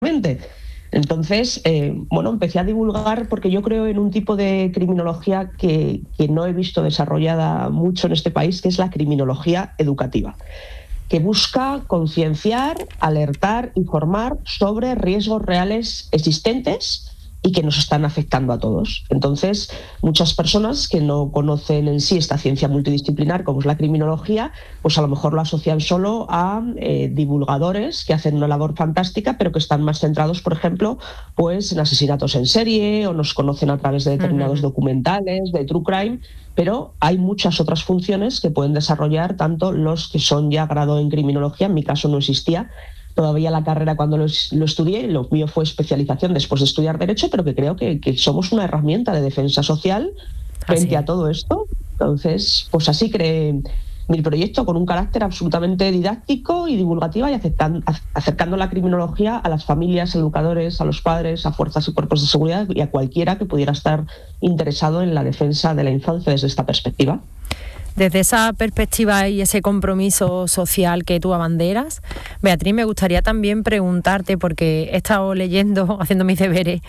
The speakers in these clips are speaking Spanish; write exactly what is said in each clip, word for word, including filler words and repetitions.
perfectamente. Entonces, eh, bueno, empecé a divulgar porque yo creo en un tipo de criminología que, que no he visto desarrollada mucho en este país, que es la criminología educativa, que busca concienciar, alertar, informar sobre riesgos reales existentes y que nos están afectando a todos. Entonces, muchas personas que no conocen en sí esta ciencia multidisciplinar como es la criminología, pues a lo mejor lo asocian solo a eh, divulgadores que hacen una labor fantástica, pero que están más centrados, por ejemplo, pues en asesinatos en serie, o nos conocen a través de determinados uh-huh. documentales, de true crime, pero hay muchas otras funciones que pueden desarrollar tanto los que son ya grado en criminología, en mi caso no existía todavía la carrera cuando lo, lo estudié, lo mío fue especialización después de estudiar Derecho, pero que creo que, que somos una herramienta de defensa social frente a todo esto. Entonces, pues así creé mi proyecto, con un carácter absolutamente didáctico y divulgativo, y acercando, acercando la criminología a las familias, educadores, a los padres, a fuerzas y cuerpos de seguridad y a cualquiera que pudiera estar interesado en la defensa de la infancia desde esta perspectiva. Desde esa perspectiva y ese compromiso social que tú abanderas, Beatriz, me gustaría también preguntarte, porque he estado leyendo, haciendo mis deberes,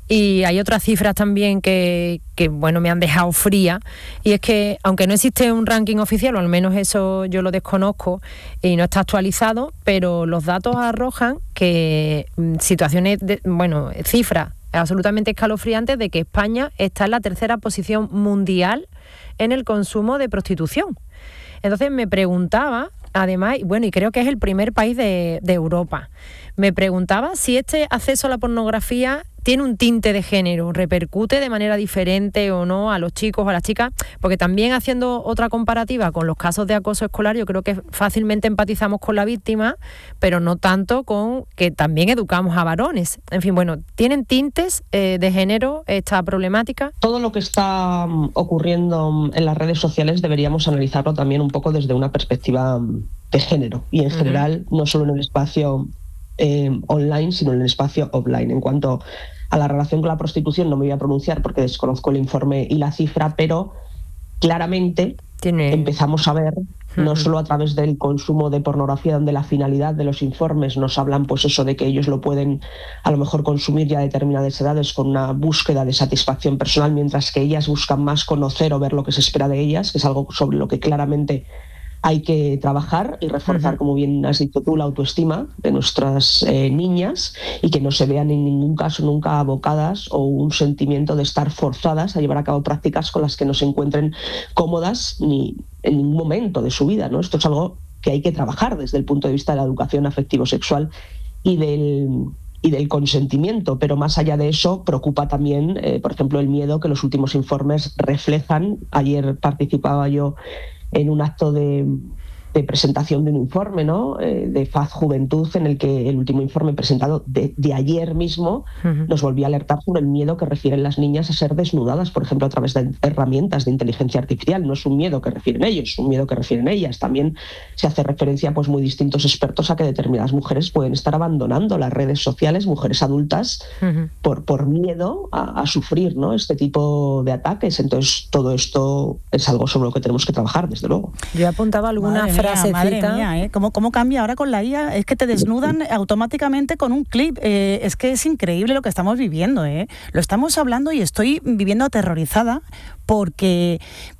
y hay otras cifras también que, que bueno, me han dejado fría, y es que, aunque no existe un ranking oficial, o al menos eso yo lo desconozco, y no está actualizado, pero los datos arrojan que situaciones, de, bueno, cifras absolutamente escalofriantes de que España está en la tercera posición mundial en el consumo de prostitución. Entonces me preguntaba, además, bueno, y creo que es el primer país de, de Europa, me preguntaba si este acceso a la pornografía tiene un tinte de género, repercute de manera diferente o no a los chicos o a las chicas, porque también haciendo otra comparativa con los casos de acoso escolar, yo creo que fácilmente empatizamos con la víctima, pero no tanto con que también educamos a varones. En fin, bueno, ¿tienen tintes eh, de género esta problemática? Todo lo que está ocurriendo en las redes sociales deberíamos analizarlo también un poco desde una perspectiva de género, y en uh-huh. general, no solo en el espacio eh, online, sino en el espacio offline. En cuanto a la relación con la prostitución no me voy a pronunciar porque desconozco el informe y la cifra, pero claramente Tiene... empezamos a ver, uh-huh. no solo a través del consumo de pornografía, donde la finalidad de los informes nos hablan pues eso de que ellos lo pueden a lo mejor consumir ya a determinadas edades con una búsqueda de satisfacción personal, mientras que ellas buscan más conocer o ver lo que se espera de ellas, que es algo sobre lo que claramente hay que trabajar y reforzar, uh-huh. como bien has dicho tú, la autoestima de nuestras eh, niñas, y que no se vean en ningún caso nunca abocadas o un sentimiento de estar forzadas a llevar a cabo prácticas con las que no se encuentren cómodas ni en ningún momento de su vida, ¿no? Esto es algo que hay que trabajar desde el punto de vista de la educación afectivo-sexual y del... y del consentimiento, pero más allá de eso preocupa también, eh, por ejemplo, el miedo que los últimos informes reflejan. Ayer participaba yo en un acto de, de presentación de un informe, ¿no? Eh, de F A Z Juventud, en el que el último informe presentado de, de ayer mismo uh-huh. nos volvió a alertar sobre el miedo que refieren las niñas a ser desnudadas, por ejemplo, a través de herramientas de inteligencia artificial. No es un miedo que refieren ellos, es un miedo que refieren ellas. También se hace referencia, pues, muy distintos expertos a que determinadas mujeres pueden estar abandonando las redes sociales, mujeres adultas, uh-huh. por, por miedo a, a sufrir, ¿no? este tipo de ataques. Entonces, todo esto es algo sobre lo que tenemos que trabajar, desde luego. Yo apuntaba alguna frase. Madre mía, ¿eh? ¿Cómo, ¿Cómo cambia ahora con la I A? Es que te desnudan automáticamente con un clip. Eh, es que es increíble lo que estamos viviendo, ¿eh? Lo estamos hablando y estoy viviendo aterrorizada porque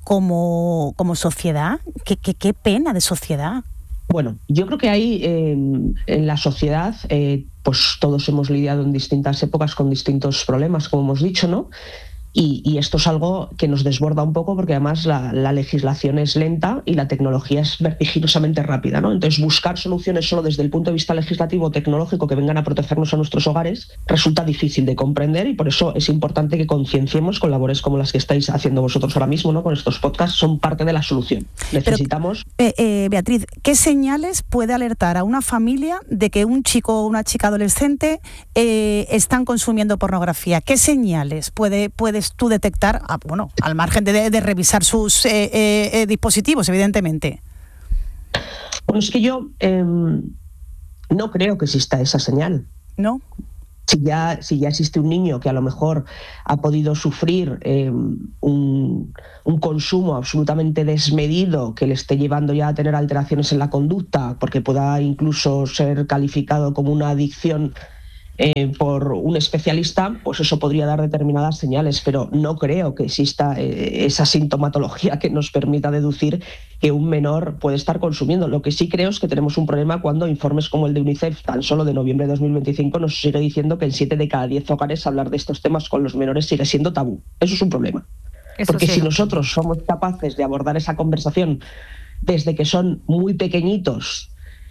como, como sociedad, qué, qué, qué pena de sociedad. Bueno, yo creo que hay eh, en la sociedad, eh, pues todos hemos lidiado en distintas épocas con distintos problemas, como hemos dicho, ¿no? Y, y esto es algo que nos desborda un poco porque además la, la legislación es lenta y la tecnología es vertiginosamente rápida, ¿no? Entonces, buscar soluciones solo desde el punto de vista legislativo o tecnológico que vengan a protegernos a nuestros hogares resulta difícil de comprender, y por eso es importante que concienciemos con labores como las que estáis haciendo vosotros ahora mismo, ¿no? Con estos podcasts, son parte de la solución. Necesitamos... Pero, eh, eh, Beatriz, ¿qué señales puede alertar a una familia de que un chico o una chica adolescente eh, están consumiendo pornografía? ¿Qué señales puede, puede tú detectar, ah, bueno, al margen de, de revisar sus eh, eh, dispositivos, evidentemente? Bueno, es que yo eh, no creo que exista esa señal. ¿No? Si ya, si ya existe un niño que a lo mejor ha podido sufrir eh, un, un consumo absolutamente desmedido que le esté llevando ya a tener alteraciones en la conducta, porque pueda incluso ser calificado como una adicción eh, por un especialista, pues eso podría dar determinadas señales, pero no creo que exista eh, esa sintomatología que nos permita deducir que un menor puede estar consumiendo. Lo que sí creo es que tenemos un problema cuando informes como el de UNICEF, tan solo de noviembre de dos mil veinticinco, nos sigue diciendo que en siete de cada diez hogares hablar de estos temas con los menores sigue siendo tabú. Eso es un problema. Eso Porque sí, si nosotros somos capaces de abordar esa conversación desde que son muy pequeñitos,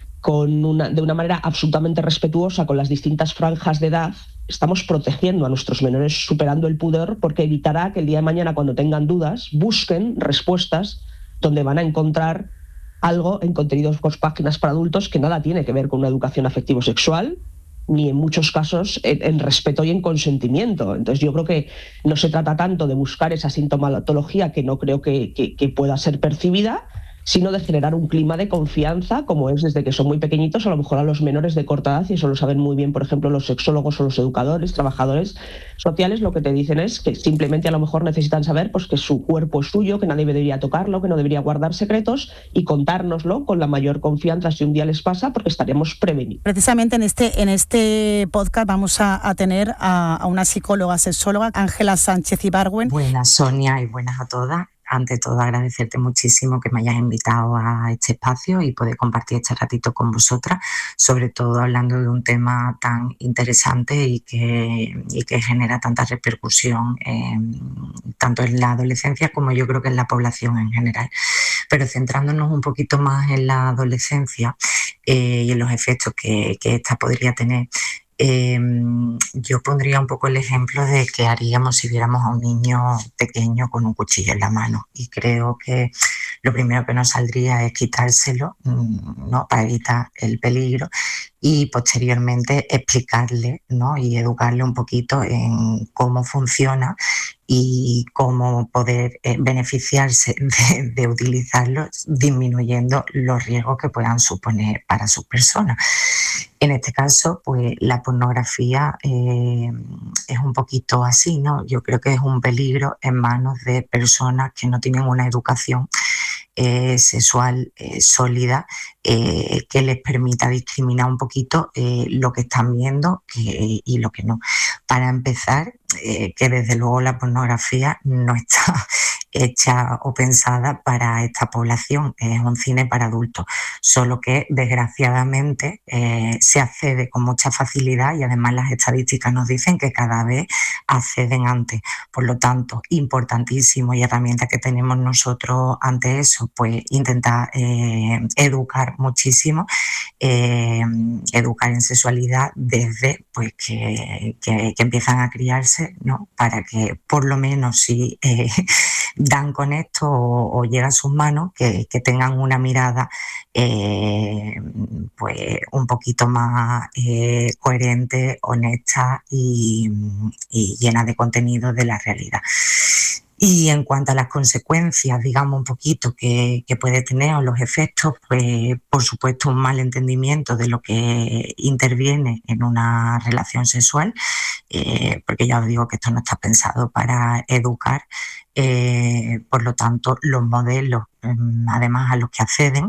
con una, de una manera absolutamente respetuosa con las distintas franjas de edad, estamos protegiendo a nuestros menores, superando el pudor, porque evitará que el día de mañana, cuando tengan dudas, busquen respuestas donde van a encontrar algo en contenidos con páginas para adultos que nada tiene que ver con una educación afectivo-sexual, ni en muchos casos en, en respeto y en consentimiento. Entonces yo creo que no se trata tanto de buscar esa sintomatología que no creo que, que, que pueda ser percibida, sino de generar un clima de confianza, como es desde que son muy pequeñitos, a lo mejor a los menores de corta edad, y eso lo saben muy bien, por ejemplo, los sexólogos o los educadores, trabajadores sociales, lo que te dicen es que simplemente a lo mejor necesitan saber pues, que su cuerpo es suyo, que nadie debería tocarlo, que no debería guardar secretos, y contárnoslo con la mayor confianza si un día les pasa, porque estaríamos prevenidos. Precisamente en este, en este podcast vamos a, a tener a, a una psicóloga, sexóloga, Ángela Sánchez Ibargüen. Buenas, Sonia, y buenas a todas. Ante todo, agradecerte muchísimo que me hayas invitado a este espacio y poder compartir este ratito con vosotras, sobre todo hablando de un tema tan interesante y que, y que genera tanta repercusión eh, tanto en la adolescencia como yo creo que en la población en general. Pero centrándonos un poquito más en la adolescencia eh, y en los efectos que, que esta podría tener, Eh, yo pondría un poco el ejemplo de qué haríamos si viéramos a un niño pequeño con un cuchillo en la mano, y creo que lo primero que nos saldría es quitárselo, ¿no?, para evitar el peligro, y posteriormente explicarle, ¿no?, y educarle un poquito en cómo funciona y cómo poder eh, beneficiarse de, de utilizarlo, disminuyendo los riesgos que puedan suponer para su persona. En este caso, pues la pornografía eh, es un poquito así, ¿no? Yo creo que es un peligro en manos de personas que no tienen una educación eh, sexual eh, sólida eh, que les permita discriminar un poquito eh, lo que están viendo que, y lo que no. Para empezar, eh, que desde luego la pornografía no está hecha o pensada para esta población, es un cine para adultos, solo que desgraciadamente eh, se accede con mucha facilidad, y además las estadísticas nos dicen que cada vez acceden antes. Por lo tanto, importantísimo, y herramienta que tenemos nosotros ante eso, pues intentar eh, educar muchísimo, eh, educar en sexualidad desde pues que, que, que empiezan a criarse, ¿no?, para que por lo menos si eh, dan con esto o, o llega a sus manos, que, que tengan una mirada eh, pues un poquito más eh, coherente, honesta y, y llena de contenido de la realidad. Y en cuanto a las consecuencias, digamos, un poquito que, que puede tener, o los efectos, pues por supuesto un mal entendimiento de lo que interviene en una relación sexual, eh, porque ya os digo que esto no está pensado para educar, eh, por lo tanto los modelos, eh, además a los que acceden,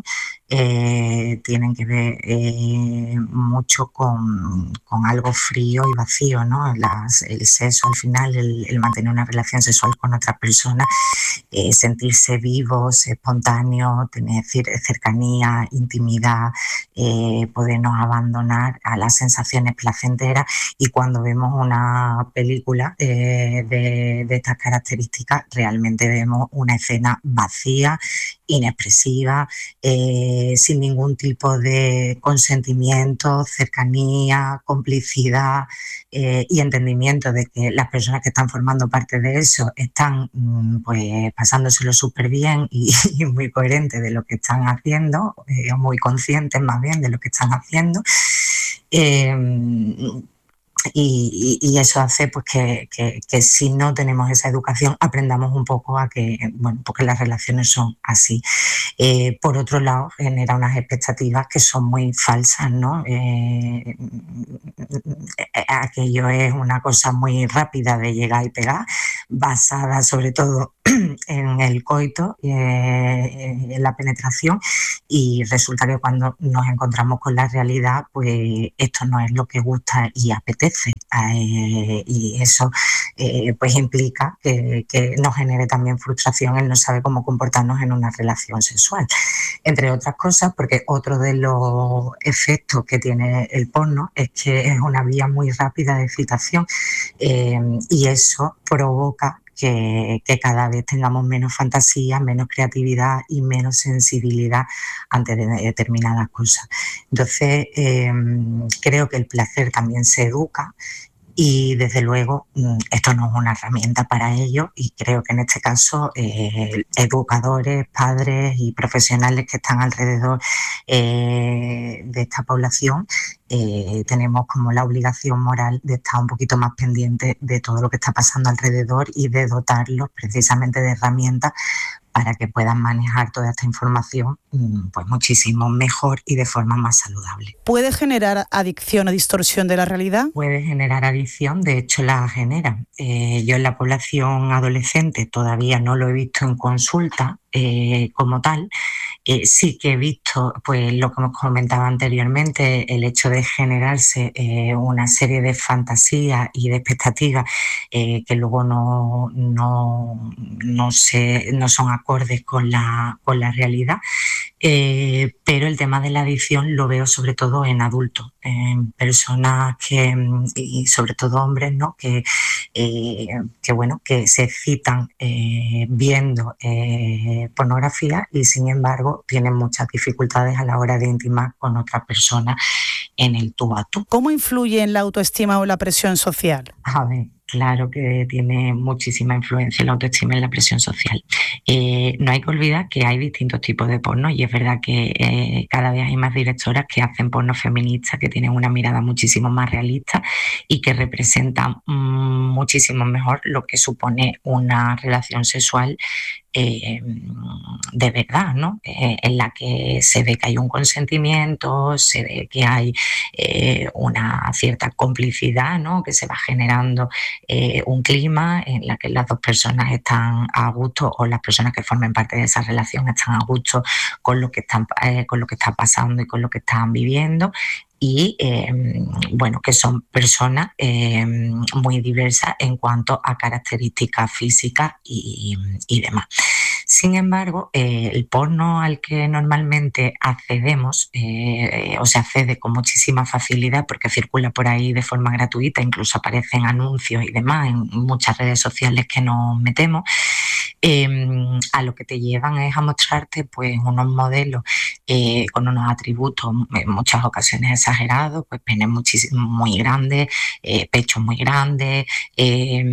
eh, tienen que ver eh, mucho con, con algo frío y vacío, ¿no? Las, el sexo al final, el, el mantener una relación sexual con otra persona, eh, sentirse vivos, espontáneos, tener cercanía, intimidad, eh, podernos abandonar a las sensaciones placenteras, y cuando vemos una película eh, de, de estas características realmente vemos una escena vacía, inexpresiva, eh, sin ningún tipo de consentimiento, cercanía, complicidad eh, y entendimiento de que las personas que están formando parte de eso están pues pasándoselo súper bien y, y muy coherentes de lo que están haciendo, eh, muy conscientes más bien de lo que están haciendo. Eh, Y, y, y eso hace pues que, que, que si no tenemos esa educación aprendamos un poco a que, bueno, porque las relaciones son así. Eh, por otro lado, genera unas expectativas que son muy falsas, ¿no? Eh, aquello es una cosa muy rápida de llegar y pegar, basada sobre todo en el coito, eh, en la penetración, y resulta que cuando nos encontramos con la realidad, pues esto no es lo que gusta y apetece, eh, y eso eh, pues implica que, que nos genere también frustración el no saber cómo comportarnos en una relación sexual, entre otras cosas, porque otro de los efectos que tiene el porno es que es una vía muy rápida de excitación, eh, y eso provoca Que, que cada vez tengamos menos fantasía, menos creatividad y menos sensibilidad ante de, determinadas cosas. Entonces, eh, creo que el placer también se educa, y desde luego esto no es una herramienta para ello, y creo que en este caso eh, educadores, padres y profesionales que están alrededor eh, de esta población eh, tenemos como la obligación moral de estar un poquito más pendientes de todo lo que está pasando alrededor y de dotarlos precisamente de herramientas para que puedan manejar toda esta información pues muchísimo mejor y de forma más saludable. ¿Puede generar adicción o distorsión de la realidad? Puede generar adicción, de hecho la genera. Eh, yo en la población adolescente todavía no lo he visto en consulta eh, como tal. Eh, sí que he visto pues lo que hemos comentado anteriormente, el hecho de generarse eh, una serie de fantasías y de expectativas eh, que luego no, no, no, se, no son acordes con la, con la realidad. Eh, pero el tema de la adicción lo veo sobre todo en adultos, en personas que, y sobre todo hombres, ¿no? que, eh, que, bueno, que se excitan eh, viendo eh, pornografía y sin embargo tienen muchas dificultades a la hora de intimar con otras personas en el tú a tú. ¿Cómo influye en la autoestima o la presión social? A ver, claro que tiene muchísima influencia la autoestima y la presión social. Eh, no hay que olvidar que hay distintos tipos de porno, y es verdad que eh, cada vez hay más directoras que hacen porno feminista, que tienen una mirada muchísimo más realista y que representan mmm, muchísimo mejor lo que supone una relación sexual Eh, de verdad, ¿no? Eh, en la que se ve que hay un consentimiento, se ve que hay eh, una cierta complicidad, ¿no? Que se va generando eh, un clima en la que las dos personas están a gusto, o las personas que formen parte de esa relación están a gusto con lo que están, eh, con lo que está pasando y con lo que están viviendo. Y eh, bueno, que son personas eh, muy diversas en cuanto a características físicas y, y demás. Sin embargo, eh, el porno al que normalmente accedemos, eh, o se accede con muchísima facilidad porque circula por ahí de forma gratuita, incluso aparecen anuncios y demás en muchas redes sociales que nos metemos, eh, a lo que te llevan es a mostrarte pues unos modelos eh, con unos atributos en muchas ocasiones exagerados, pues penes muchísimo, muy grandes, eh, pechos muy grandes, eh,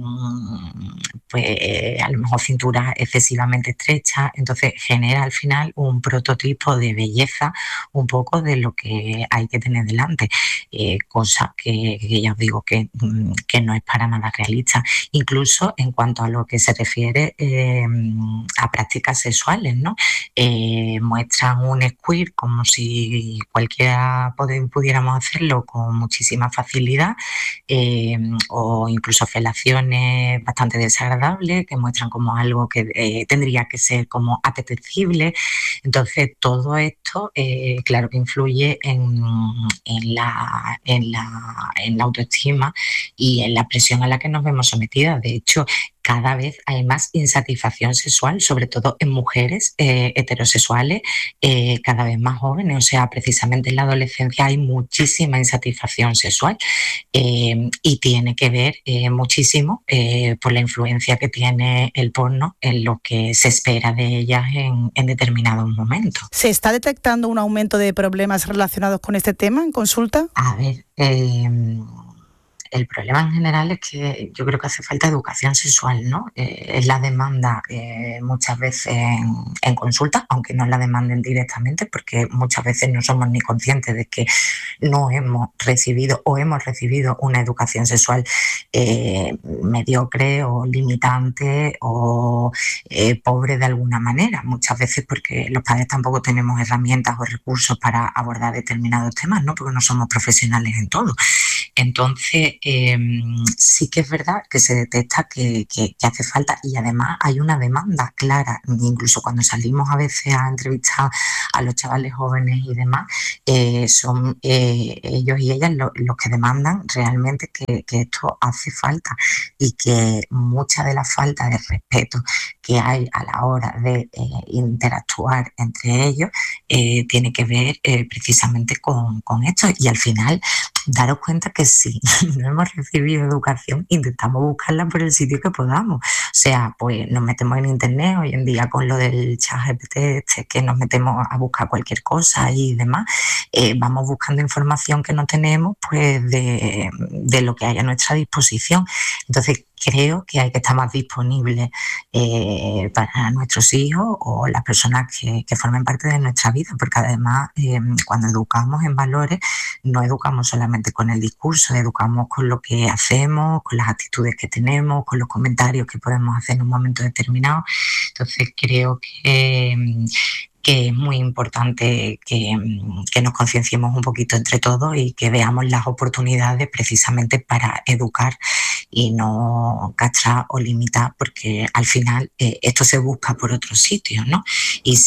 pues a lo mejor cinturas excesivamente estrechas. Entonces genera al final un prototipo de belleza un poco de lo que hay que tener delante, eh, cosa que, que ya os digo que, que no es para nada realista, incluso en cuanto a lo que se refiere eh, a prácticas sexuales, ¿no? Eh, muestran un squirt como si cualquiera pudiéramos hacerlo con muchísima facilidad, eh, o incluso felaciones bastante desagradables que muestran como algo que eh, tendría que ser como apetecible. Entonces todo esto eh, claro que influye en, en, la, en, la, en la autoestima y en la presión a la que nos vemos sometidas. De hecho, cada vez hay más insatisfacción sexual, sobre todo en mujeres eh, heterosexuales, eh, cada vez más jóvenes. O sea, precisamente en la adolescencia hay muchísima insatisfacción sexual eh, y tiene que ver eh, muchísimo eh, por la influencia que tiene el porno en lo que se espera de ellas en, en determinados momentos. ¿Se está detectando un aumento de problemas relacionados con este tema en consulta? A ver, eh, el problema en general es que yo creo que hace falta educación sexual, ¿no? Eh, es la demanda eh, muchas veces en, en consulta, aunque no la demanden directamente, porque muchas veces no somos ni conscientes de que no hemos recibido o hemos recibido una educación sexual eh, mediocre o limitante o eh, pobre de alguna manera, muchas veces porque los padres tampoco tenemos herramientas o recursos para abordar determinados temas, ¿no? Porque no somos profesionales en todo. Entonces, eh, sí que es verdad que se detecta que, que, que hace falta, y además hay una demanda clara. Incluso cuando salimos a veces a entrevistar a los chavales jóvenes y demás, eh, son eh, ellos y ellas lo, los que demandan realmente que, que esto hace falta, y que mucha de la falta de respeto que hay a la hora de eh, interactuar entre ellos eh, tiene que ver eh, precisamente con, con esto. Y al final daros cuenta que si no hemos recibido educación, intentamos buscarla por el sitio que podamos. O sea, pues nos metemos en internet hoy en día con lo del chat G P T, este, que nos metemos a buscar cualquier cosa y demás. Eh, vamos buscando información que no tenemos, pues de, de lo que hay a nuestra disposición. Entonces, creo que hay que estar más disponibles eh, para nuestros hijos o las personas que, que formen parte de nuestra vida, porque además eh, cuando educamos en valores, no educamos solamente con el discurso, educamos con lo que hacemos, con las actitudes que tenemos, con los comentarios que podemos hacer en un momento determinado. Entonces creo que... que es muy importante que, que nos concienciemos un poquito entre todos y que veamos las oportunidades precisamente para educar y no castrar o limitar, porque al final eh, esto se busca por otros sitios, ¿no? Y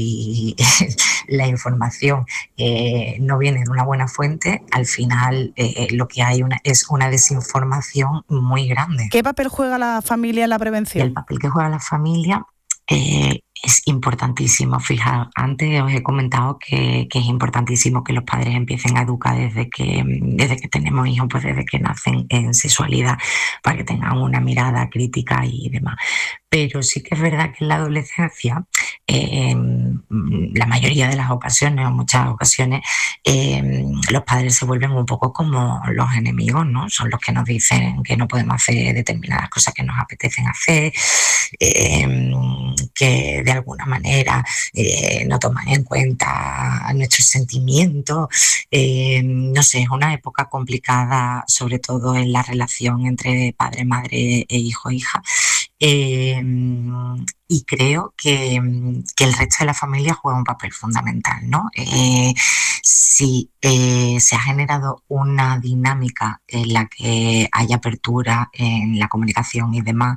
si la información eh, no viene de una buena fuente, al final eh, lo que hay una, es una desinformación muy grande. ¿Qué papel juega la familia en la prevención? El papel que juega la familia eh, es importantísimo. Fijaos, antes os he comentado que, que es importantísimo que los padres empiecen a educar desde que, desde que tenemos hijos, pues desde que nacen en sexualidad, para que tengan una mirada crítica y demás. Pero sí que es verdad que en la adolescencia, eh, en la mayoría de las ocasiones, o muchas ocasiones, eh, los padres se vuelven un poco como los enemigos, ¿no? Son los que nos dicen que no podemos hacer determinadas cosas que nos apetecen hacer, eh, que de alguna manera eh, no toman en cuenta nuestros sentimientos. Eh, no sé, es una época complicada, sobre todo en la relación entre padre, madre e hijo, hija. Eh, y creo que, que el resto de la familia juega un papel fundamental, ¿no? Eh, si eh, se ha generado una dinámica en la que hay apertura en la comunicación y demás,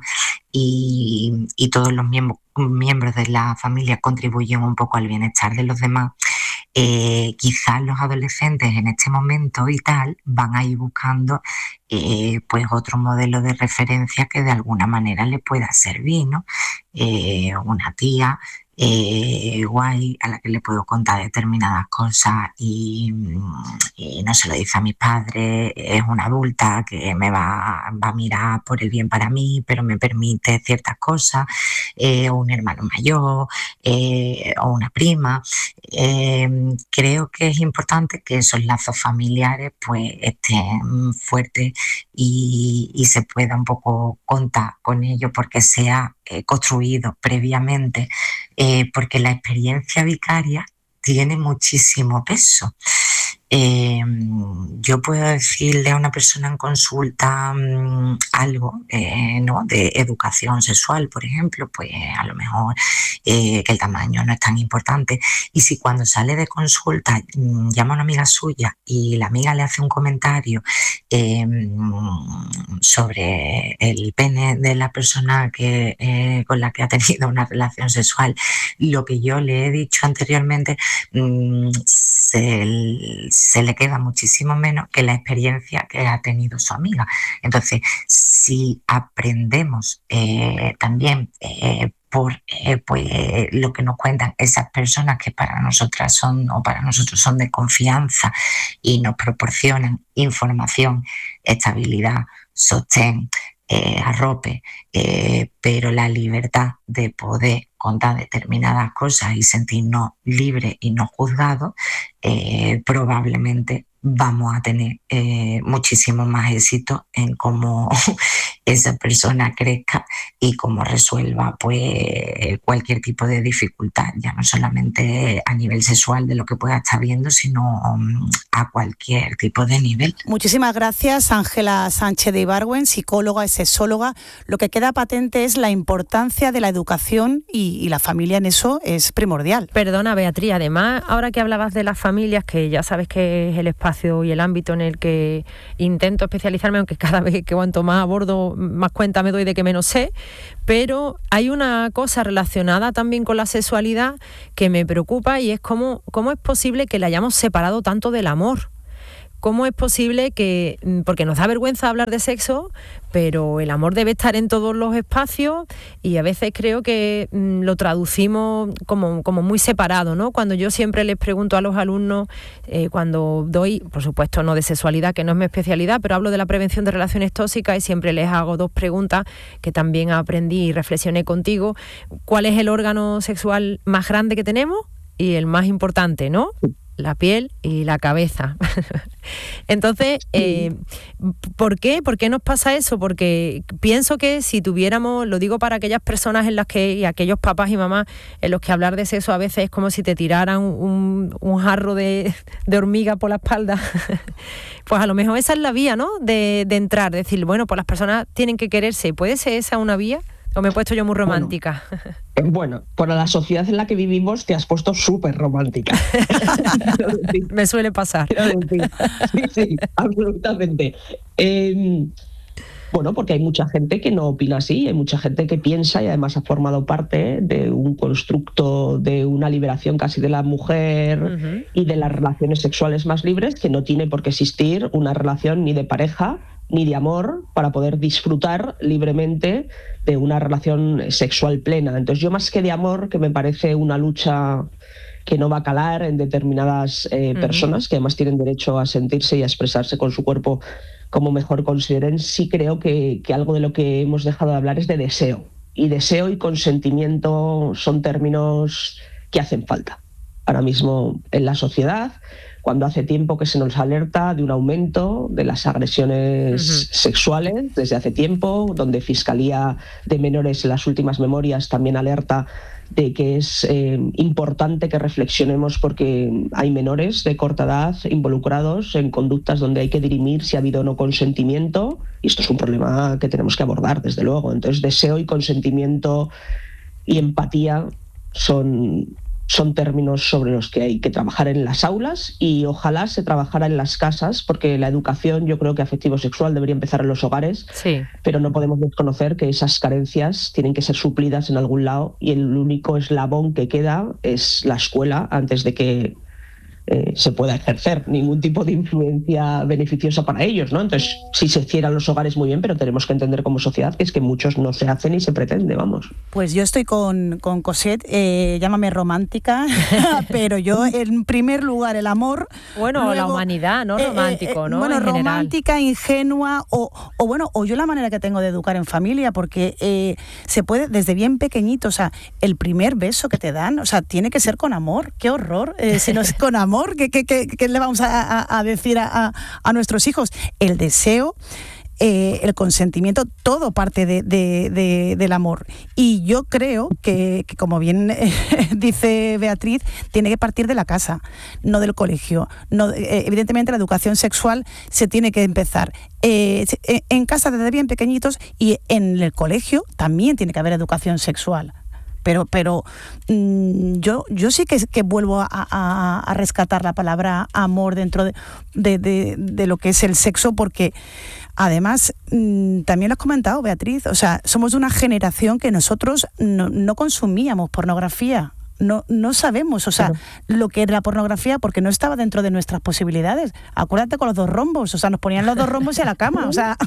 y, y todos los miembros, miembros de la familia contribuyen un poco al bienestar de los demás, Eh, quizás los adolescentes en este momento y tal van a ir buscando eh, pues otro modelo de referencia que de alguna manera le pueda servir, ¿no? Eh, una tía eh, guay a la que le puedo contar determinadas cosas y, y no se lo dice a mis padres, es una adulta que me va, va a mirar por el bien para mí, pero me permite ciertas cosas, eh, o un hermano mayor, eh, o una prima. Eh, creo que es importante que esos lazos familiares pues estén fuertes y, y se pueda un poco contar con ellos, porque se ha eh, construido previamente, eh, porque la experiencia vicaria tiene muchísimo peso. Eh, yo puedo decirle a una persona en consulta um, algo eh, ¿no? de educación sexual, por ejemplo, pues a lo mejor eh, que el tamaño no es tan importante, y si cuando sale de consulta um, llama a una amiga suya y la amiga le hace un comentario eh, sobre el pene de la persona que, eh, con la que ha tenido una relación sexual, lo que yo le he dicho anteriormente um, se se le queda muchísimo menos que la experiencia que ha tenido su amiga. Entonces, si aprendemos eh, también eh, por eh, pues, lo que nos cuentan esas personas que para nosotras son o para nosotros son de confianza y nos proporcionan información, estabilidad, sostén, eh, arrope, eh, pero la libertad de poder contar determinadas cosas y sentirnos libres y no juzgados, eh, probablemente vamos a tener eh, muchísimo más éxito en cómo esa persona crezca y cómo resuelva pues cualquier tipo de dificultad, ya no solamente a nivel sexual de lo que pueda estar viendo, sino um, a cualquier tipo de nivel. Muchísimas gracias, Ángela Sánchez de Ibargüen, psicóloga y sexóloga. Lo que queda patente es la importancia de la educación y, y la familia en eso es primordial. Perdona, Beatriz, además, ahora que hablabas de las familias, que ya sabes que es el espacio espacio y el ámbito en el que intento especializarme, aunque cada vez que cuanto más abordo, más cuenta me doy de que menos sé, pero hay una cosa relacionada también con la sexualidad que me preocupa y es cómo, cómo es posible que la hayamos separado tanto del amor. ¿Cómo es posible que, porque nos da vergüenza hablar de sexo, pero el amor debe estar en todos los espacios y a veces creo que mmm, lo traducimos como, como muy separado, ¿no? Cuando yo siempre les pregunto a los alumnos, eh, cuando doy, por supuesto no de sexualidad, que no es mi especialidad, pero hablo de la prevención de relaciones tóxicas y siempre les hago dos preguntas que también aprendí y reflexioné contigo. ¿Cuál es el órgano sexual más grande que tenemos? Y el más importante, ¿no? La piel y la cabeza. Entonces, eh, ¿por qué? ¿Por qué nos pasa eso? Porque pienso que si tuviéramos, lo digo para aquellas personas en las que, y aquellos papás y mamás en los que hablar de sexo a veces es como si te tiraran un, un jarro de, de hormiga por la espalda, pues a lo mejor esa es la vía, ¿no? De, de entrar, decir, bueno, pues las personas tienen que quererse. ¿Puede ser esa una vía? ¿O me he puesto yo muy romántica? Bueno, bueno, para la sociedad en la que vivimos te has puesto súper romántica. Me suele pasar. Sí, sí, absolutamente. Eh, bueno, porque hay mucha gente que no opina así, hay mucha gente que piensa y además ha formado parte de un constructo de una liberación casi de la mujer uh-huh. y de las relaciones sexuales más libres, que no tiene por qué existir una relación ni de pareja ni de amor para poder disfrutar libremente de una relación sexual plena. Entonces yo, más que de amor, que me parece una lucha que no va a calar en determinadas eh, uh-huh. personas, que además tienen derecho a sentirse y a expresarse con su cuerpo como mejor consideren, sí creo que, que algo de lo que hemos dejado de hablar es de deseo. Y deseo y consentimiento son términos que hacen falta ahora mismo en la sociedad, cuando hace tiempo que se nos alerta de un aumento de las agresiones uh-huh. sexuales desde hace tiempo, donde Fiscalía de Menores en las últimas memorias también alerta de que es eh, importante que reflexionemos porque hay menores de corta edad involucrados en conductas donde hay que dirimir si ha habido o no consentimiento, y esto es un problema que tenemos que abordar, desde luego. Entonces, deseo y consentimiento y empatía son... son términos sobre los que hay que trabajar en las aulas y ojalá se trabajara en las casas, porque la educación, yo creo que afectivo-sexual debería empezar en los hogares, sí. pero no podemos desconocer que esas carencias tienen que ser suplidas en algún lado y el único eslabón que queda es la escuela antes de que eh, se pueda ejercer ningún tipo de influencia beneficiosa para ellos, ¿no? Entonces, si se hicieran los hogares, muy bien, pero tenemos que entender como sociedad que es que muchos no se hacen y se pretende, vamos. Pues yo estoy con, con Cosette, eh, llámame romántica, pero yo en primer lugar el amor... Bueno, luego, la humanidad, ¿no? Romántico, eh, eh, ¿no? Bueno, en romántica, general. ingenua, o, o bueno, o yo la manera que tengo de educar en familia, porque eh, se puede desde bien pequeñito, o sea, el primer beso que te dan, o sea, tiene que ser con amor, qué horror, eh, si no es con amor. ¿Qué, qué, qué, qué le vamos a, a, a decir a, a nuestros hijos? El deseo, eh, el consentimiento, todo parte de, de, de, del amor. Y yo creo que, que como bien eh, dice Beatriz, tiene que partir de la casa, no del colegio. No, eh, evidentemente la educación sexual se tiene que empezar eh, en casa desde bien pequeñitos, y en el colegio también tiene que haber educación sexual. Pero, pero mmm, yo, yo sí que, que vuelvo a, a, a rescatar la palabra amor dentro de, de, de, de lo que es el sexo, porque además, mmm, también lo has comentado, Beatriz, o sea, somos de una generación que nosotros no, no consumíamos pornografía. No, no sabemos, o sea, claro. lo que era la pornografía, porque no estaba dentro de nuestras posibilidades. Acuérdate con los dos rombos, o sea, nos ponían los dos rombos y a la cama, o sea,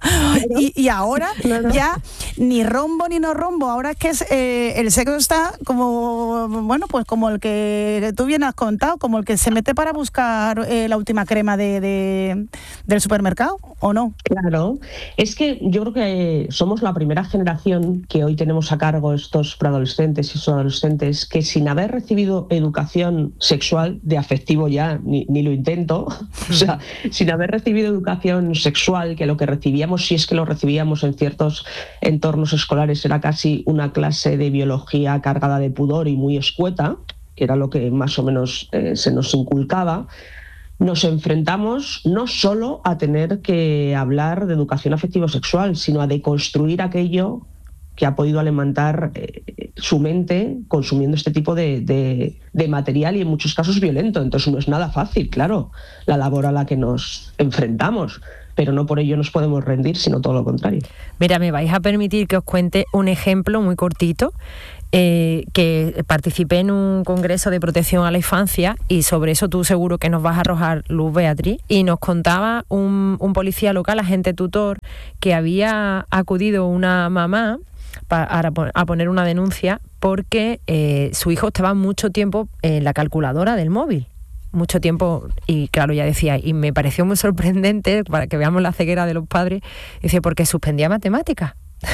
y, y ahora claro. ya ni rombo ni no rombo, ahora es que es, eh, el sexo está como, bueno, pues como el que tú bien has contado, como el que se mete para buscar eh, la última crema de, de, del supermercado, ¿o no? Claro, es que yo creo que somos la primera generación que hoy tenemos a cargo estos preadolescentes y sus adolescentes que sin haber recibido educación sexual, de afectivo ya ni, ni lo intento, o sea, sin haber recibido educación sexual, que lo que recibíamos, si es que lo recibíamos en ciertos entornos escolares, era casi una clase de biología cargada de pudor y muy escueta, que era lo que más o menos eh, se nos inculcaba, nos enfrentamos no solo a tener que hablar de educación afectivo-sexual, sino a deconstruir aquello que ha podido alimentar eh, su mente consumiendo este tipo de, de, de material y en muchos casos violento. Entonces no es nada fácil, claro, la labor a la que nos enfrentamos, pero no por ello nos podemos rendir, sino todo lo contrario. Mira, me vais a permitir que os cuente un ejemplo muy cortito. Eh, que participé en un congreso de protección a la infancia y sobre eso tú seguro que nos vas a arrojar luz, Beatriz, y nos contaba un, un policía local, agente tutor, que había acudido una mamá para a poner una denuncia porque eh, su hijo estaba mucho tiempo en la calculadora del móvil. Mucho tiempo, y claro, ya decía, y me pareció muy sorprendente, para que veamos la ceguera de los padres, dice, porque suspendía matemáticas.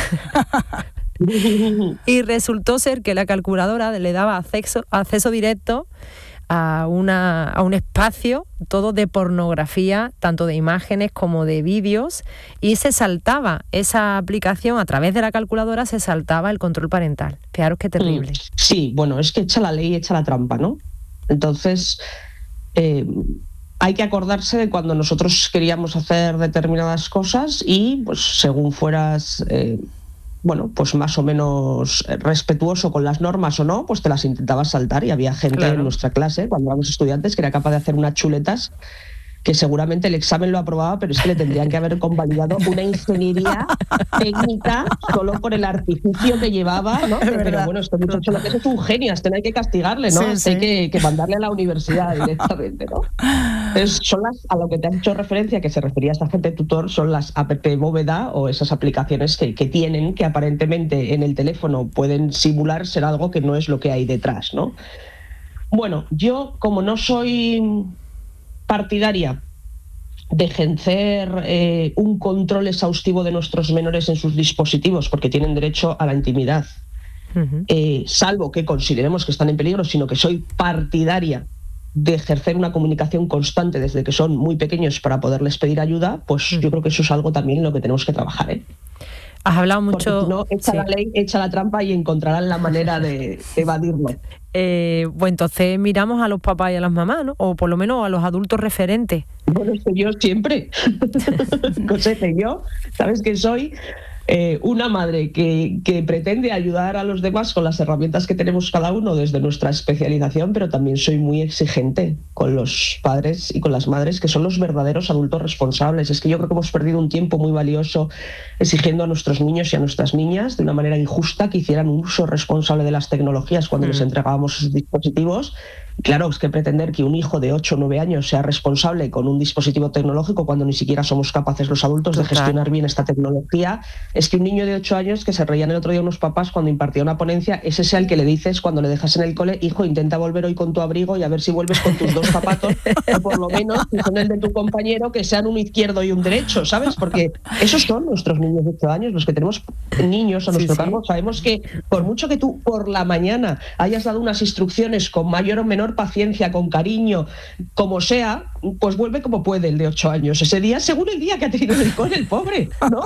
Y resultó ser que la calculadora le daba acceso, acceso directo a, una, a un espacio todo de pornografía, tanto de imágenes como de vídeos, y se saltaba esa aplicación a través de la calculadora, se saltaba el control parental. Fijaros qué terrible. Sí, bueno, es que echa la ley, echa la trampa, ¿no? Entonces, eh, hay que acordarse de cuando nosotros queríamos hacer determinadas cosas y, pues, según fueras... Eh, bueno, pues más o menos respetuoso con las normas o no, pues te las intentabas saltar, y había gente claro. en nuestra clase, cuando éramos estudiantes, que era capaz de hacer unas chuletas que seguramente el examen lo aprobaba, pero es que le tendrían que haber convalidado una ingeniería técnica solo por el artificio que llevaba, ¿no? Pero bueno, este muchacho lo que es es un genio, este no hay que castigarle, ¿no? Sí, este sí. Hay que, que mandarle a la universidad directamente, ¿no? Entonces, son las, a lo que te has hecho referencia, que se refería a esta gente tutor, son las app bóveda o esas aplicaciones que, que tienen, que aparentemente en el teléfono pueden simular ser algo que no es lo que hay detrás, ¿no? Bueno, yo como no soy partidaria de ejercer eh, un control exhaustivo de nuestros menores en sus dispositivos, porque tienen derecho a la intimidad, uh-huh. eh, salvo que consideremos que están en peligro, sino que soy partidaria de ejercer una comunicación constante desde que son muy pequeños para poderles pedir ayuda, pues uh-huh. yo creo que eso es algo también en lo que tenemos que trabajar, ¿eh? Has hablado mucho... Porque si no, echa sí. la ley, echa la trampa y encontrarán la manera de, de evadirlo. Eh, pues entonces miramos a los papás y a las mamás, ¿no? O por lo menos a los adultos referentes. Bueno, es que yo siempre, José, yo, ¿sabes qué soy? Eh, una madre que, que pretende ayudar a los demás con las herramientas que tenemos cada uno desde nuestra especialización, pero también soy muy exigente con los padres y con las madres, que son los verdaderos adultos responsables. Es que yo creo que hemos perdido un tiempo muy valioso exigiendo a nuestros niños y a nuestras niñas de una manera injusta que hicieran un uso responsable de las tecnologías cuando mm. les entregábamos sus dispositivos. Claro, es que pretender que un hijo de ocho o nueve años sea responsable con un dispositivo tecnológico cuando ni siquiera somos capaces los adultos Total. de gestionar bien esta tecnología, es que un niño de ocho años, que se reían el otro día unos papás cuando impartía una ponencia, es ese al que le dices cuando le dejas en el cole, hijo, intenta volver hoy con tu abrigo y a ver si vuelves con tus dos zapatos, o por lo menos si son el de tu compañero, que sean un izquierdo y un derecho, ¿sabes? Porque esos son nuestros niños de ocho años, los que tenemos niños a nuestro sí, cargo. Sí. Sabemos que por mucho que tú por la mañana hayas dado unas instrucciones con mayor o menor paciencia, con cariño, como sea, pues vuelve como puede el de ocho años. Ese día, según el día que ha tenido el cole, el pobre, ¿no?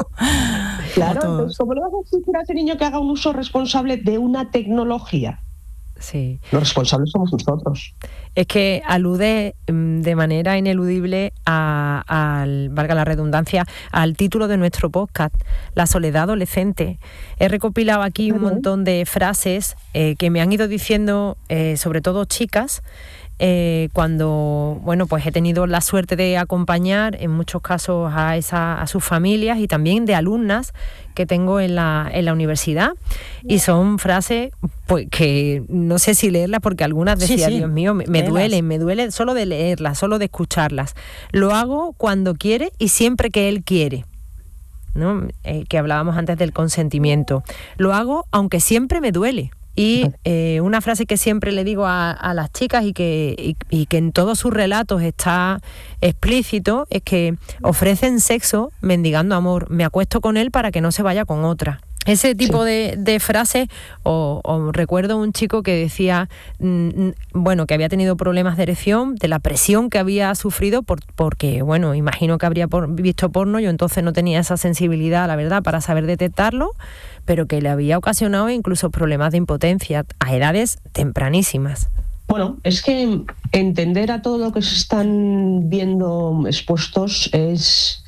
Claro, entonces, ¿cómo le vas a exigir a ese niño que haga un uso responsable de una tecnología? Sí. Los responsables somos nosotros. Es que alude de manera ineludible a, al, valga la redundancia, al título de nuestro podcast, La soledad adolescente. He recopilado aquí un montón de frases eh, que me han ido diciendo, eh, sobre todo chicas, Eh, cuando bueno pues he tenido la suerte de acompañar en muchos casos a, esa, a sus familias, y también de alumnas que tengo en la, en la universidad, y son frases pues que no sé si leerlas, porque algunas decía, sí, sí. Dios mío, me, me duelen, me duele solo de leerlas, solo de escucharlas. Lo hago cuando quiere y siempre que él quiere, ¿no? Eh, que hablábamos antes del consentimiento. Lo hago aunque siempre me duele. Y eh, una frase que siempre le digo a, a las chicas y que, y, y que en todos sus relatos está explícito, es que ofrecen sexo mendigando amor. Me acuesto con él para que no se vaya con otra. Ese tipo sí. de, de frases, o, o recuerdo un chico que decía, mmm, bueno, que había tenido problemas de erección, de la presión que había sufrido, por, porque, bueno, imagino que habría por, visto porno, yo entonces no tenía esa sensibilidad, la verdad, para saber detectarlo, pero que le había ocasionado incluso problemas de impotencia a edades tempranísimas. Bueno, es que entender a todo lo que se están viendo expuestos es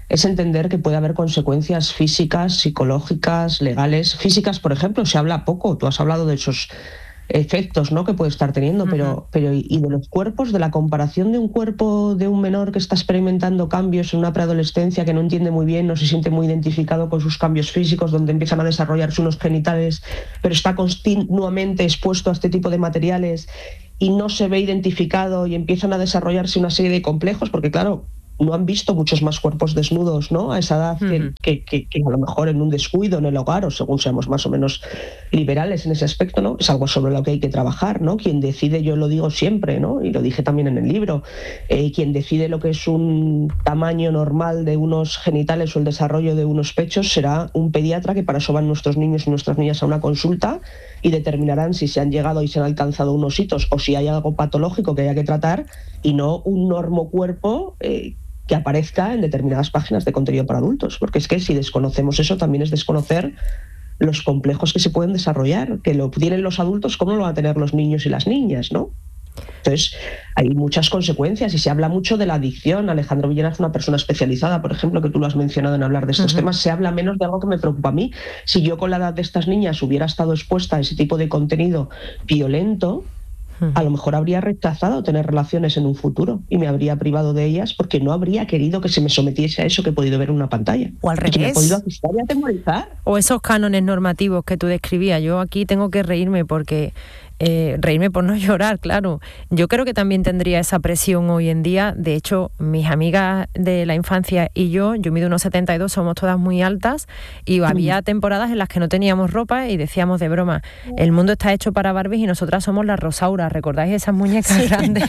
es entender que puede haber consecuencias físicas, psicológicas, legales. Físicas, por ejemplo, se habla poco. Tú has hablado de esos efectos, ¿no?, que puede estar teniendo, uh-huh. pero, pero y de los cuerpos, de la comparación de un cuerpo de un menor que está experimentando cambios en una preadolescencia, que no entiende muy bien, no se siente muy identificado con sus cambios físicos, donde empiezan a desarrollarse unos genitales, pero está continuamente expuesto a este tipo de materiales y no se ve identificado y empiezan a desarrollarse una serie de complejos, porque claro, no han visto muchos más cuerpos desnudos, ¿no?, a esa edad, uh-huh. que, que, que a lo mejor en un descuido en el hogar, o según seamos más o menos liberales en ese aspecto, ¿no?, es algo sobre lo que hay que trabajar, ¿no? Quien decide, yo lo digo siempre, ¿no?, y lo dije también en el libro, eh, quien decide lo que es un tamaño normal de unos genitales o el desarrollo de unos pechos será un pediatra, que para eso van nuestros niños y nuestras niñas a una consulta y determinarán si se han llegado y se han alcanzado unos hitos o si hay algo patológico que haya que tratar, y no un normocuerpo eh, que aparezca en determinadas páginas de contenido para adultos, porque es que si desconocemos eso también es desconocer los complejos que se pueden desarrollar, que lo tienen los adultos, ¿cómo lo van a tener los niños y las niñas, ¿no? Entonces, hay muchas consecuencias y se habla mucho de la adicción. Alejandro Villena es una persona especializada, por ejemplo, que tú lo has mencionado en hablar de estos uh-huh. temas. Se habla menos de algo que me preocupa a mí. Si yo con la edad de estas niñas hubiera estado expuesta a ese tipo de contenido violento, a lo mejor habría rechazado tener relaciones en un futuro y me habría privado de ellas porque no habría querido que se me sometiese a eso que he podido ver en una pantalla. O al revés. Que me ha podido asustar y atemorizar. O esos cánones normativos que tú describías. Yo aquí tengo que reírme porque... Eh, reírme por no llorar, claro. Yo creo que también tendría esa presión hoy en día. De hecho, mis amigas de la infancia y yo, yo mido unos setenta y dos, somos todas muy altas y había temporadas en las que no teníamos ropa y decíamos de broma, el mundo está hecho para Barbies y nosotras somos las Rosauras. ¿Recordáis esas muñecas sí. grandes?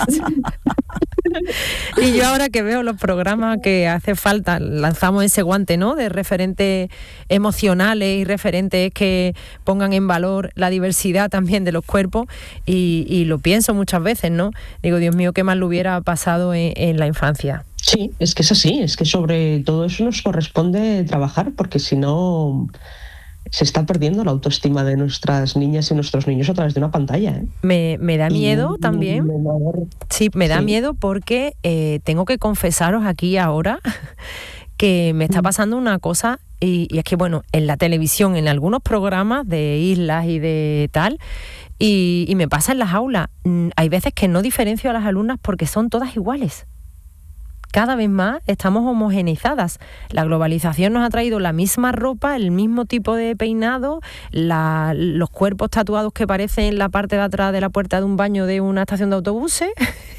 Y yo ahora que veo los programas que hace falta, lanzamos ese guante, ¿no?, de referentes emocionales y referentes que pongan en valor la diversidad también de los cuerpos y, y lo pienso muchas veces, ¿no? Digo, Dios mío, qué mal lo hubiera pasado en, en la infancia. Sí, es que es así, es que sobre todo eso nos corresponde trabajar, porque si no... se está perdiendo la autoestima de nuestras niñas y nuestros niños a través de una pantalla, ¿eh? Me, me da miedo y, también. Me, me, sí, me da sí. miedo porque eh, tengo que confesaros aquí ahora que me está pasando una cosa y, y es que, bueno, en la televisión, en algunos programas de islas y de tal, y, y me pasa en las aulas, hay veces que no diferencio a las alumnas porque son todas iguales. Cada vez más estamos homogeneizadas. La globalización nos ha traído la misma ropa, el mismo tipo de peinado, la, los cuerpos tatuados que parecen en la parte de atrás de la puerta de un baño de una estación de autobuses.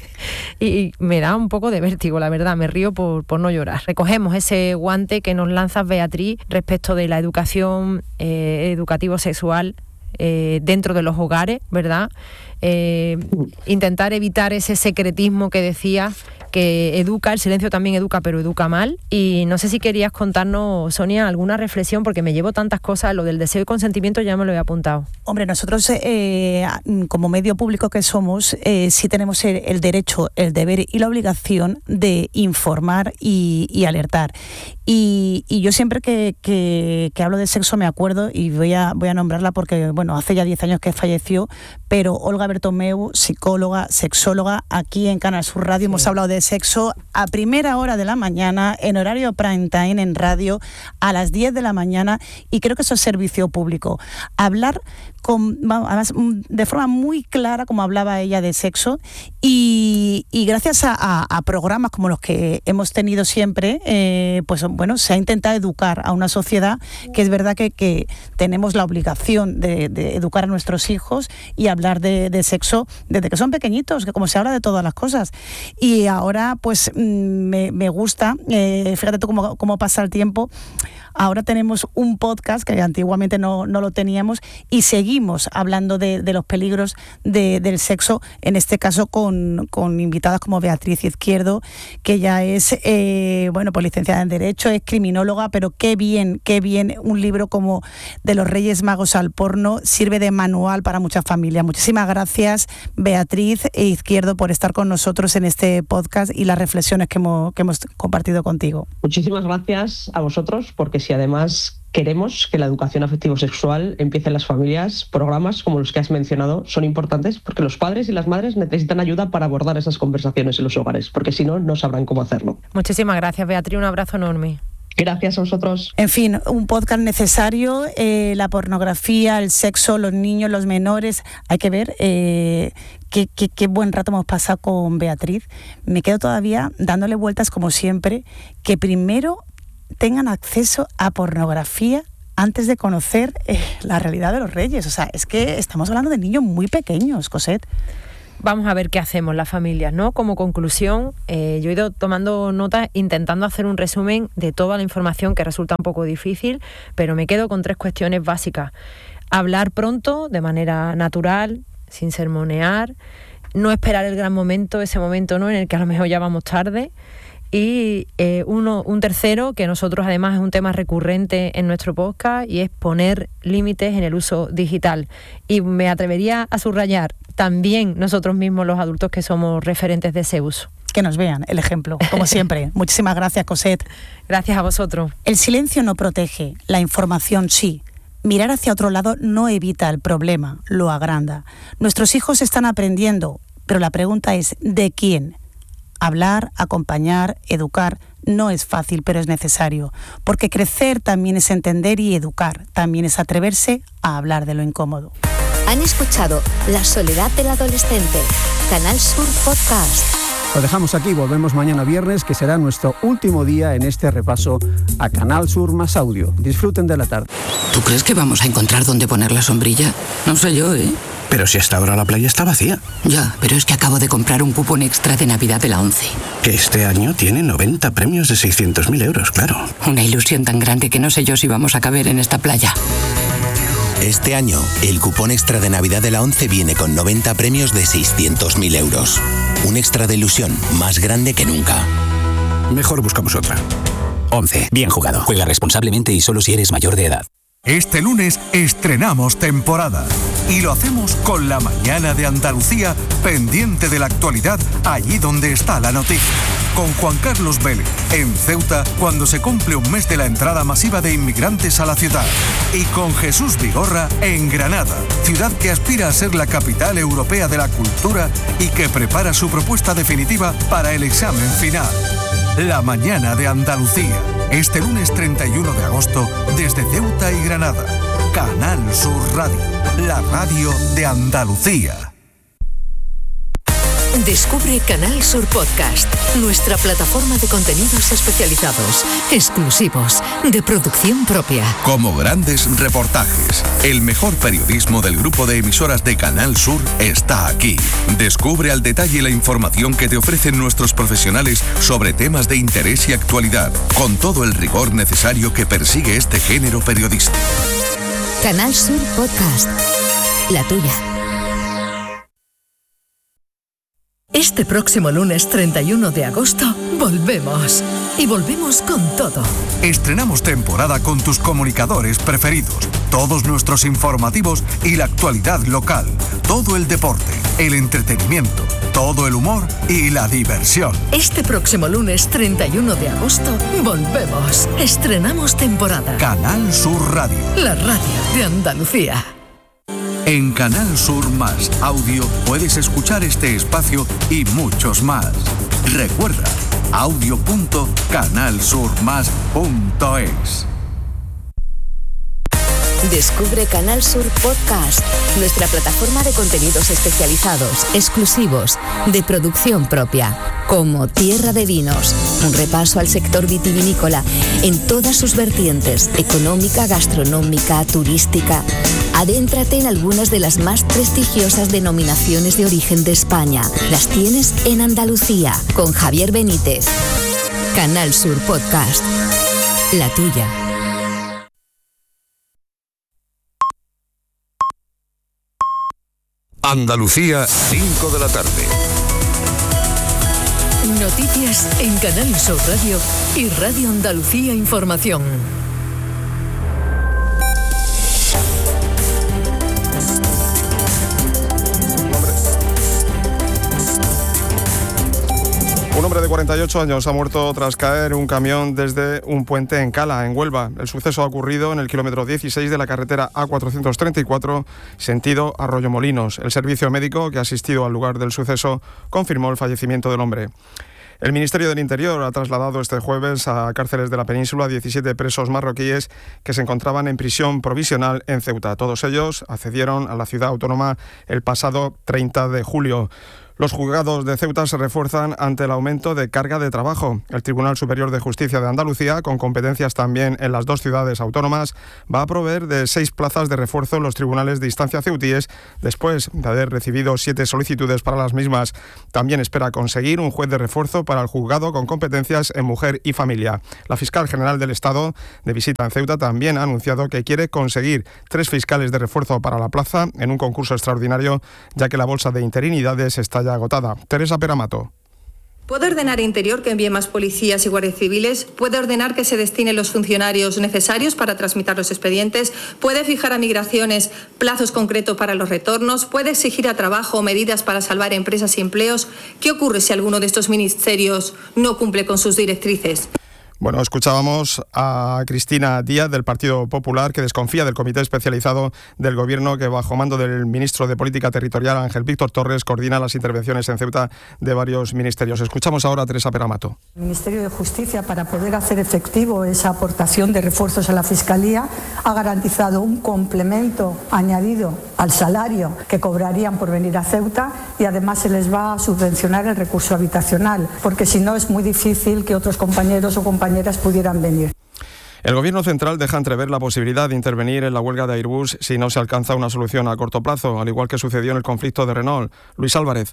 Y me da un poco de vértigo, la verdad, me río por, por no llorar. Recogemos ese guante que nos lanzas, Beatriz, respecto de la educación eh, educativo-sexual eh, dentro de los hogares, ¿verdad? Eh, intentar evitar ese secretismo que decía que educa, el silencio también educa, pero educa mal. Y no sé si querías contarnos, Sonia, alguna reflexión, porque me llevo tantas cosas, lo del deseo y consentimiento ya me lo he apuntado. Hombre, nosotros eh, como medio público que somos, eh, sí tenemos el, el derecho, el deber y la obligación de informar y, y alertar. Y, y yo siempre que, que, que hablo de sexo me acuerdo, y voy a, voy a nombrarla porque, bueno, hace ya diez años que falleció, pero Olga Bertomeu, psicóloga, sexóloga, aquí en Canal Sur Radio, sí. Hemos hablado de sexo a primera hora de la mañana, en horario prime time, en radio, a las diez de la mañana, y creo que eso es servicio público. Hablar con, además, de forma muy clara, como hablaba ella de sexo, y, y gracias a, a, a programas como los que hemos tenido siempre, eh, pues bueno, se ha intentado educar a una sociedad que es verdad que, que tenemos la obligación de, de educar a nuestros hijos y hablar de, de sexo desde que son pequeñitos, que como se habla de todas las cosas. Y ahora pues me, me gusta, eh, fíjate tú cómo, cómo pasa el tiempo. Ahora tenemos un podcast que antiguamente no, no lo teníamos y seguimos hablando de, de los peligros de, del sexo, en este caso con, con invitadas como Beatriz Izquierdo, que ya es eh, bueno, pues licenciada en Derecho, es criminóloga, pero qué bien, qué bien un libro como De los Reyes Magos al porno sirve de manual para muchas familias. Muchísimas gracias, Beatriz Izquierdo, por estar con nosotros en este podcast y las reflexiones que hemos, que hemos compartido contigo. Muchísimas gracias a vosotros, porque si además queremos que la educación afectivo-sexual empiece en las familias. Programas como los que has mencionado son importantes porque los padres y las madres necesitan ayuda para abordar esas conversaciones en los hogares, porque si no, no sabrán cómo hacerlo. Muchísimas gracias, Beatriz, un abrazo enorme. Gracias a vosotros. En fin, un podcast necesario, eh, la pornografía, el sexo, los niños, los menores. Hay que ver eh, qué, qué, qué buen rato hemos pasado con Beatriz. Me quedo todavía dándole vueltas, como siempre, que primero tengan acceso a pornografía antes de conocer eh, la realidad de los reyes. O sea, es que estamos hablando de niños muy pequeños, Cosette. Vamos a ver qué hacemos las familias, ¿no? Como conclusión, eh, yo he ido tomando notas, intentando hacer un resumen de toda la información, que resulta un poco difícil, pero me quedo con tres cuestiones básicas. Hablar pronto, de manera natural, sin sermonear, no esperar el gran momento, ese momento, ¿no?, en el que a lo mejor ya vamos tarde. Y eh, uno, un tercero, que nosotros además es un tema recurrente en nuestro podcast, y es poner límites en el uso digital. Y me atrevería a subrayar también nosotros mismos, los adultos que somos referentes de ese uso. Que nos vean el ejemplo, como siempre. Muchísimas gracias, Cosette. Gracias a vosotros. El silencio no protege, la información sí. Mirar hacia otro lado no evita el problema, lo agranda. Nuestros hijos están aprendiendo, pero la pregunta es ¿de quién? Hablar, acompañar, educar no es fácil, pero es necesario, porque crecer también es entender y educar, también es atreverse a hablar de lo incómodo. Han escuchado La soledad del adolescente, Canal Sur Podcast. Lo dejamos aquí, volvemos mañana viernes, que será nuestro último día en este repaso a Canal Sur más audio. Disfruten de la tarde. ¿Tú crees que vamos a encontrar dónde poner la sombrilla? No sé yo, ¿eh? Pero si hasta ahora la playa está vacía. Ya, pero es que acabo de comprar un cupón extra de Navidad de la ONCE. Que este año tiene noventa premios de seiscientos mil euros, claro. Una ilusión tan grande que no sé yo si vamos a caber en esta playa. Este año, el cupón extra de Navidad de la ONCE viene con noventa premios de seiscientos mil euros. Un extra de ilusión más grande que nunca. Mejor buscamos otra. ONCE. Bien jugado. Juega responsablemente y solo si eres mayor de edad. Este lunes estrenamos temporada y lo hacemos con La Mañana de Andalucía, pendiente de la actualidad allí donde está la noticia. Con Juan Carlos Vélez en Ceuta cuando se cumple un mes de la entrada masiva de inmigrantes a la ciudad. Y con Jesús Vigorra en Granada, ciudad que aspira a ser la capital europea de la cultura y que prepara su propuesta definitiva para el examen final. La Mañana de Andalucía, este lunes treinta y uno de agosto, desde Ceuta y Granada. Canal Sur Radio, la radio de Andalucía. Descubre Canal Sur Podcast, nuestra plataforma de contenidos especializados, exclusivos, de producción propia. Como grandes reportajes, el mejor periodismo del grupo de emisoras de Canal Sur está aquí. Descubre al detalle la información que te ofrecen nuestros profesionales sobre temas de interés y actualidad, con todo el rigor necesario que persigue este género periodístico. Canal Sur Podcast, la tuya. Este próximo lunes treinta y uno de agosto volvemos. Y volvemos con todo. Estrenamos temporada con tus comunicadores preferidos, todos nuestros informativos y la actualidad local, todo el deporte, el entretenimiento, todo el humor y la diversión. Este próximo lunes treinta y uno de agosto volvemos. Estrenamos temporada. Canal Sur Radio, la radio de Andalucía. En Canal Sur Más Audio puedes escuchar este espacio y muchos más. Recuerda, audio punto canal sur más punto es. Descubre Canal Sur Podcast, nuestra plataforma de contenidos especializados, exclusivos, de producción propia, como Tierra de Vinos, un repaso al sector vitivinícola en todas sus vertientes, económica, gastronómica, turística. Adéntrate en algunas de las más prestigiosas denominaciones de origen de España. Las tienes en Andalucía, con Javier Benítez. Canal Sur Podcast, la tuya. Andalucía, cinco de la tarde. Noticias en Canal Sur Radio y Radio Andalucía Información. Uno hombre de cuarenta y ocho años ha muerto tras caer un camión desde un puente en Cala, en Huelva. El suceso ha ocurrido en el kilómetro dieciséis de la carretera A cuatrocientos treinta y cuatro, sentido Arroyomolinos. El servicio médico que ha asistido al lugar del suceso confirmó el fallecimiento del hombre. El Ministerio del Interior ha trasladado este jueves a cárceles de la península a diecisiete presos marroquíes que se encontraban en prisión provisional en Ceuta. Todos ellos accedieron a la ciudad autónoma el pasado treinta de julio. Los juzgados de Ceuta se refuerzan ante el aumento de carga de trabajo. El Tribunal Superior de Justicia de Andalucía, con competencias también en las dos ciudades autónomas, va a proveer de seis plazas de refuerzo en los tribunales de instancia ceutíes, después de haber recibido siete solicitudes para las mismas. También espera conseguir un juez de refuerzo para el juzgado con competencias en mujer y familia. La fiscal general del Estado, de visita en Ceuta, también ha anunciado que quiere conseguir tres fiscales de refuerzo para la plaza en un concurso extraordinario, ya que la bolsa de interinidades está ya agotada. Teresa Peramato. Puede ordenar Interior que envíe más policías y guardias civiles, puede ordenar que se destinen los funcionarios necesarios para trasmitir los expedientes, puede fijar a Migraciones plazos concretos para los retornos, puede exigir a Trabajo medidas para salvar empresas y empleos. ¿Qué ocurre si alguno de estos ministerios no cumple con sus directrices? Bueno, escuchábamos a Cristina Díaz del Partido Popular, que desconfía del comité especializado del Gobierno que, bajo mando del ministro de Política Territorial, Ángel Víctor Torres, coordina las intervenciones en Ceuta de varios ministerios. Escuchamos ahora a Teresa Peramato. El Ministerio de Justicia, para poder hacer efectivo esa aportación de refuerzos a la Fiscalía, ha garantizado un complemento añadido al salario que cobrarían por venir a Ceuta, y además se les va a subvencionar el recurso habitacional, porque si no es muy difícil que otros compañeros o compañeras pudieran venir. El Gobierno central deja entrever la posibilidad de intervenir en la huelga de Airbus si no se alcanza una solución a corto plazo, al igual que sucedió en el conflicto de Renault. Luis Álvarez.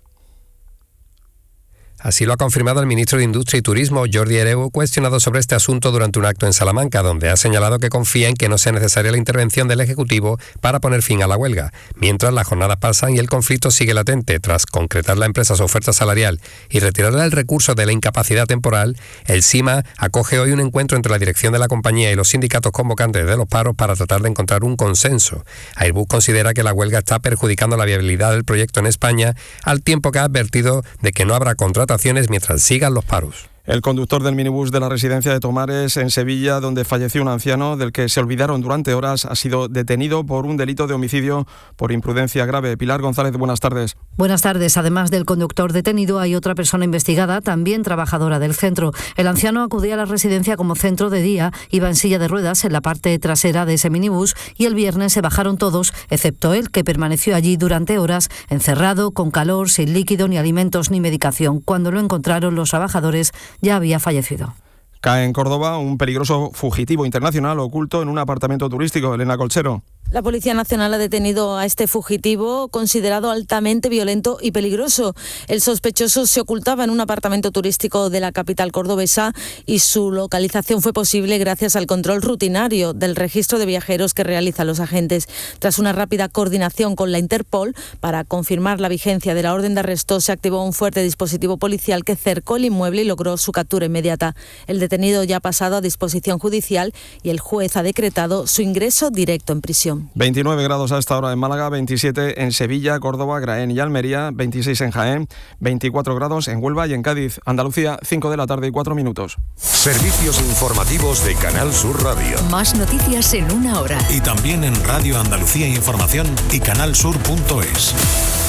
Así lo ha confirmado el ministro de Industria y Turismo, Jordi Hereu, cuestionado sobre este asunto durante un acto en Salamanca, donde ha señalado que confía en que no sea necesaria la intervención del Ejecutivo para poner fin a la huelga. Mientras las jornadas pasan y el conflicto sigue latente, tras concretar la empresa su oferta salarial y retirarle el recurso de la incapacidad temporal, el SIMA acoge hoy un encuentro entre la dirección de la compañía y los sindicatos convocantes de los paros para tratar de encontrar un consenso. Airbus considera que la huelga está perjudicando la viabilidad del proyecto en España, al tiempo que ha advertido de que no habrá contratación mientras sigan los paros. El conductor del minibús de la residencia de Tomares, en Sevilla, donde falleció un anciano del que se olvidaron durante horas, ha sido detenido por un delito de homicidio por imprudencia grave. Pilar González, buenas tardes. Buenas tardes. Además del conductor detenido, hay otra persona investigada, también trabajadora del centro. El anciano acudía a la residencia como centro de día, iba en silla de ruedas en la parte trasera de ese minibús y el viernes se bajaron todos, excepto él, que permaneció allí durante horas, encerrado, con calor, sin líquido, ni alimentos, ni medicación. Cuando lo encontraron los trabajadores, ya había fallecido. Cae en Córdoba un peligroso fugitivo internacional oculto en un apartamento turístico. Elena Colchero. La Policía Nacional ha detenido a este fugitivo, considerado altamente violento y peligroso. El sospechoso se ocultaba en un apartamento turístico de la capital cordobesa y su localización fue posible gracias al control rutinario del registro de viajeros que realizan los agentes. Tras una rápida coordinación con la Interpol para confirmar la vigencia de la orden de arresto, se activó un fuerte dispositivo policial que cercó el inmueble y logró su captura inmediata. El detenido ya ha pasado a disposición judicial y el juez ha decretado su ingreso directo en prisión. veintinueve grados a esta hora en Málaga, veintisiete en Sevilla, Córdoba, Jaén y Almería, veintiséis en Jaén, veinticuatro grados en Huelva y en Cádiz. Andalucía, cinco de la tarde y cuatro minutos. Servicios informativos de Canal Sur Radio. Más noticias en una hora. Y también en Radio Andalucía Información y canal sur punto es.